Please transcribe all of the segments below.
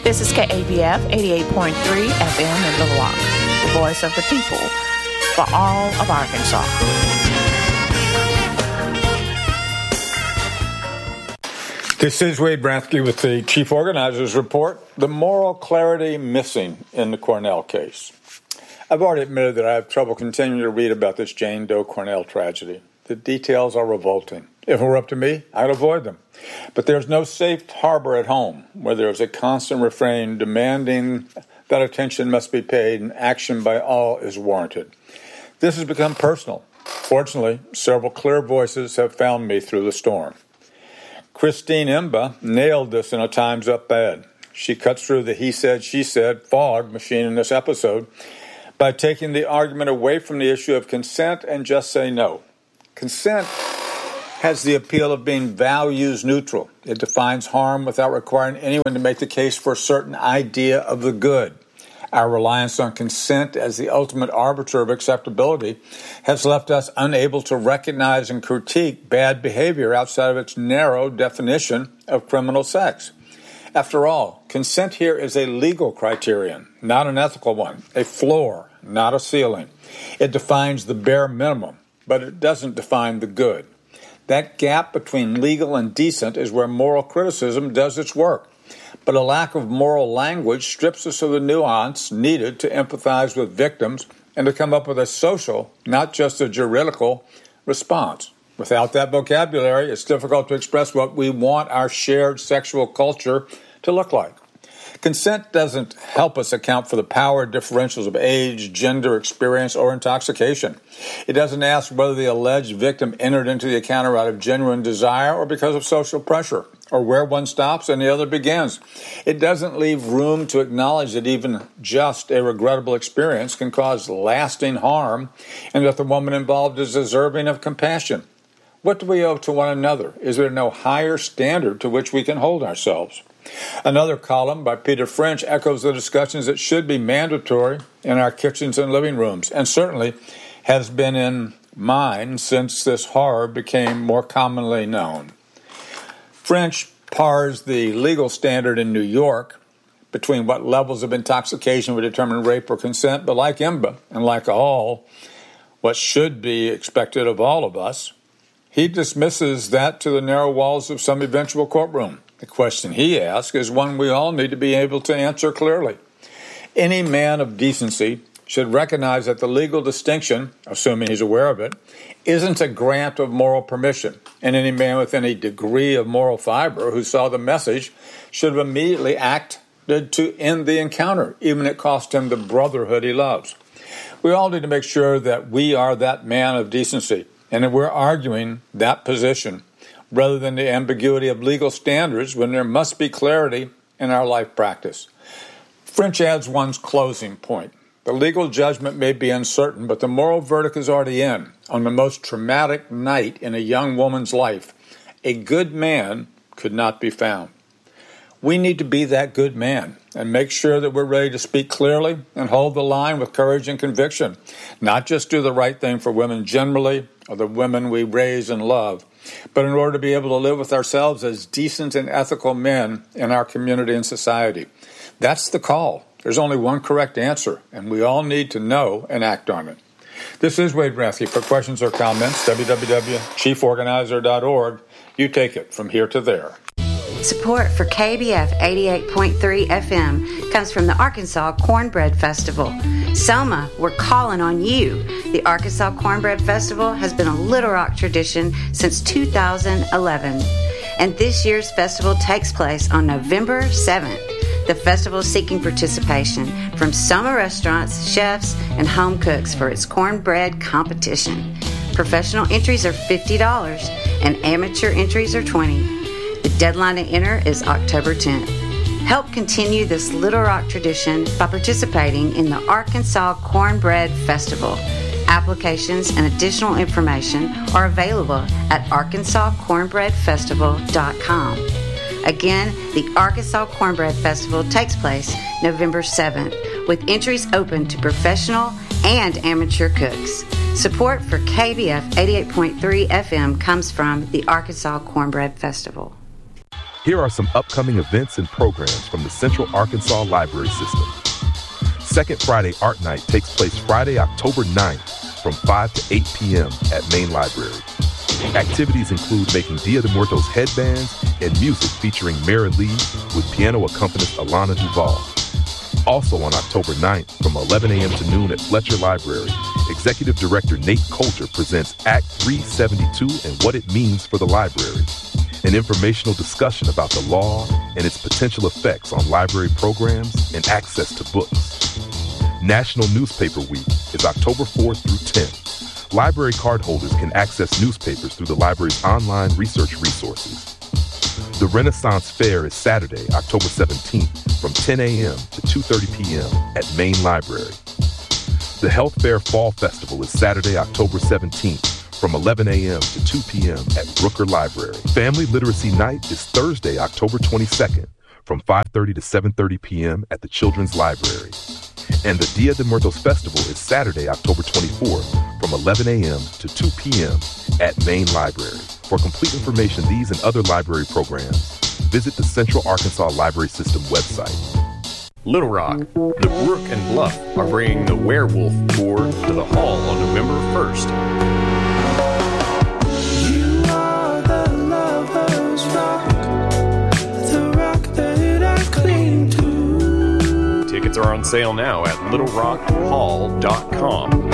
This is KABF 88.3 FM in Little Rock, the voice of the people for all of Arkansas. This is Wade Brathke with the Chief Organizer's Report, the moral clarity missing in the Cornell case. I've already admitted that I have trouble continuing to read about this Jane Doe Cornell tragedy. The details are revolting. If it were up to me, I'd avoid them. But there's no safe harbor at home where there's a constant refrain demanding that attention must be paid and action by all is warranted. This has become personal. Fortunately, several clear voices have found me through the storm. Christine Imba nailed this in a Time's Up ad. She cuts through the he said, she said fog machine in this episode by taking the argument away from the issue of consent and just say no. Consent has the appeal of being values neutral. It defines harm without requiring anyone to make the case for a certain idea of the good. Our reliance on consent as the ultimate arbiter of acceptability has left us unable to recognize and critique bad behavior outside of its narrow definition of criminal sex. After all, consent here is a legal criterion, not an ethical one, a floor, not a ceiling. It defines the bare minimum, but it doesn't define the good. That gap between legal and decent is where moral criticism does its work. But a lack of moral language strips us of the nuance needed to empathize with victims and to come up with a social, not just a juridical, response. Without that vocabulary, it's difficult to express what we want our shared sexual culture to look like. Consent doesn't help us account for the power differentials of age, gender, experience, or intoxication. It doesn't ask whether the alleged victim entered into the encounter out of genuine desire or because of social pressure, or where one stops and the other begins. It doesn't leave room to acknowledge that even just a regrettable experience can cause lasting harm and that the woman involved is deserving of compassion. What do we owe to one another? Is there no higher standard to which we can hold ourselves? Another column by Peter French echoes the discussions that should be mandatory in our kitchens and living rooms, and certainly has been in mine since this horror became more commonly known. French pars the legal standard in New York between what levels of intoxication would determine rape or consent, but like Imba, and like all, what should be expected of all of us, he dismisses that to the narrow walls of some eventual courtroom. The question he asks is one we all need to be able to answer clearly. Any man of decency should recognize that the legal distinction, assuming he's aware of it, isn't a grant of moral permission, and any man with any degree of moral fiber who saw the message should have immediately acted to end the encounter, even if it cost him the brotherhood he loves. We all need to make sure that we are that man of decency, and that we're arguing that position rather than the ambiguity of legal standards when there must be clarity in our life practice. French adds one's closing point. The legal judgment may be uncertain, but the moral verdict is already in. On the most traumatic night in a young woman's life, a good man could not be found. We need to be that good man and make sure that we're ready to speak clearly and hold the line with courage and conviction, not just do the right thing for women generally or the women we raise and love, but in order to be able to live with ourselves as decent and ethical men in our community and society. That's the call. There's only one correct answer, and we all need to know and act on it. This is Wade Brathke. For questions or comments, www.chieforganizer.org. You take it from here to there. Support for KBF 88.3 FM comes from the Arkansas Cornbread Festival. Selma, we're calling on you. The Arkansas Cornbread Festival has been a Little Rock tradition since 2011. And this year's festival takes place on November 7th. The festival is seeking participation from Selma restaurants, chefs, and home cooks for its cornbread competition. Professional entries are $50 and amateur entries are $20. The deadline to enter is October 10th. Help continue this Little Rock tradition by participating in the Arkansas Cornbread Festival. Applications and additional information are available at arkansascornbreadfestival.com. Again, the Arkansas Cornbread Festival takes place November 7th, with entries open to professional and amateur cooks. Support for KBF 88.3 FM comes from the Arkansas Cornbread Festival. Here are some upcoming events and programs from the Central Arkansas Library System. Second Friday Art Night takes place Friday, October 9th from 5 to 8 p.m. at Main Library. Activities include making Dia de Muertos headbands and music featuring Mara Lee with piano accompanist Alana Duval. Also on October 9th from 11 a.m. to noon at Fletcher Library, Executive Director Nate Coulter presents Act 372 and what it means for the library, an informational discussion about the law and its potential effects on library programs and access to books. National Newspaper Week is October 4th through 10th. Library cardholders can access newspapers through the library's online research resources. The Renaissance Fair is Saturday, October 17th from 10 a.m. to 2:30 p.m. at Main Library. The Health Fair Fall Festival is Saturday, October 17th from 11 a.m. to 2 p.m. at Brooker Library. Family Literacy Night is Thursday, October 22nd from 5:30 to 7:30 p.m. at the Children's Library. And the Dia de Muertos Festival is Saturday, October 24th from 11 a.m. to 2 p.m. at Main Library. For complete information on these and other library programs, visit the Central Arkansas Library System website. Little Rock, the Brook and Bluff are bringing the Werewolf Tour to the Hall on November 1st. You are the lover's rock, the rock that I cling to. Tickets are on sale now at littlerockhall.com.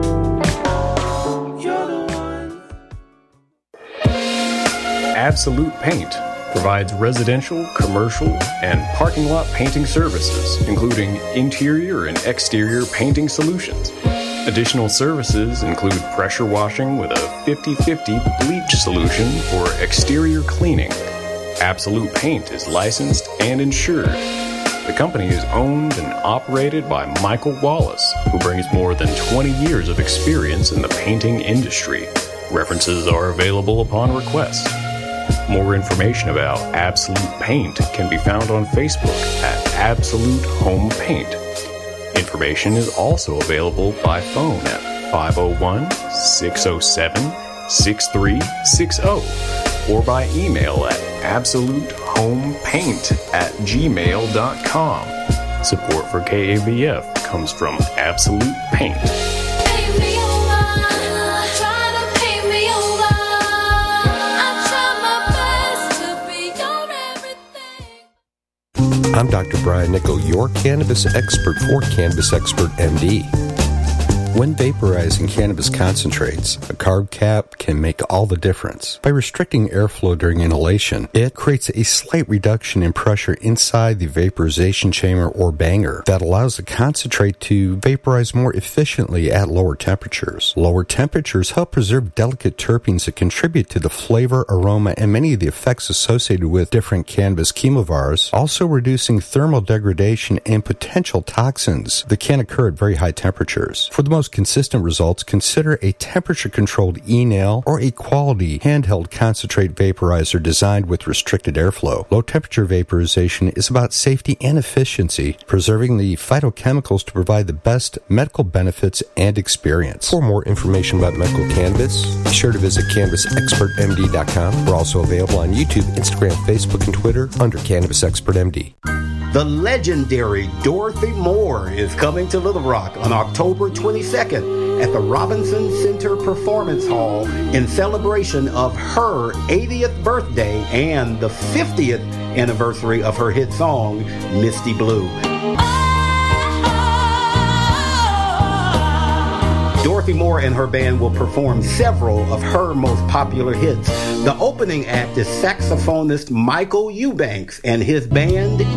Absolute Paint provides residential, commercial, and parking lot painting services, including interior and exterior painting solutions. Additional services include pressure washing with a 50-50 bleach solution for exterior cleaning. Absolute Paint is licensed and insured. The company is owned and operated by Michael Wallace, who brings more than 20 years of experience in the painting industry. References are available upon request. More information about Absolute Paint can be found on Facebook at Absolute Home Paint. Information is also available by phone at 501-607-6360 or by email at absolutehomepaint@gmail.com. Support for KABF comes from Absolute Paint. I'm Dr. Brian Nickel, your cannabis expert for Cannabis Expert MD. When vaporizing cannabis concentrates, a carb cap can make all the difference. By restricting airflow during inhalation, it creates a slight reduction in pressure inside the vaporization chamber or banger that allows the concentrate to vaporize more efficiently at lower temperatures. Lower temperatures help preserve delicate terpenes that contribute to the flavor, aroma, and many of the effects associated with different cannabis chemovars, also reducing thermal degradation and potential toxins that can occur at very high temperatures. For the most consistent results, consider a temperature-controlled e-nail or a quality handheld concentrate vaporizer designed with restricted airflow. Low-temperature vaporization is about safety and efficiency, preserving the phytochemicals to provide the best medical benefits and experience. For more information about medical cannabis, be sure to visit CannabisExpertMD.com. We're also available on YouTube, Instagram, Facebook, and Twitter under Cannabis Expert MD. The legendary Dorothy Moore is coming to Little Rock on October 22nd at the Robinson Center Performance Hall in celebration of her 80th birthday and the 50th anniversary of her hit song, Misty Blue. Dorothy Moore and her band will perform several of her most popular hits. The opening act is saxophonist Michael Eubanks and his band